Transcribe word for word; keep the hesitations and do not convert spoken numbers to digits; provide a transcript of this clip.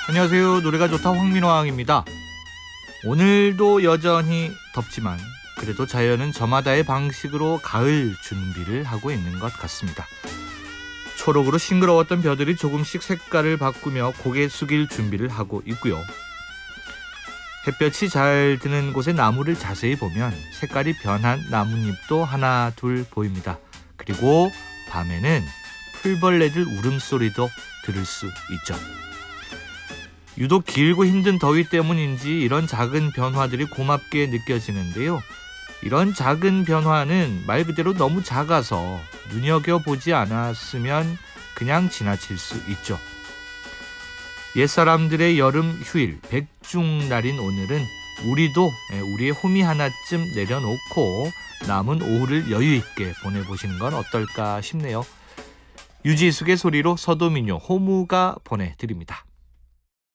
안녕하세요. 노래가 좋다 황민호왕입니다. 오늘도 여전히 덥지만 그래도 자연은 저마다의 방식으로 가을 준비를 하고 있는 것 같습니다. 초록으로 싱그러웠던 벼들이 조금씩 색깔을 바꾸며 고개 숙일 준비를 하고 있고요. 햇볕이 잘 드는 곳의 나무를 자세히 보면 색깔이 변한 나뭇잎도 하나 둘 보입니다. 그리고 밤에는 풀벌레들 울음소리도 들을 수 있죠. 유독 길고 힘든 더위 때문인지 이런 작은 변화들이 고맙게 느껴지는데요. 이런 작은 변화는 말 그대로 너무 작아서 눈여겨보지 않았으면 그냥 지나칠 수 있죠. 옛사람들의 여름 휴일 백중날인 오늘은 우리도 우리의 호미 하나쯤 내려놓고 남은 오후를 여유있게 보내보시는 건 어떨까 싶네요. 유지숙의 소리로 서도민요 호무가 보내드립니다.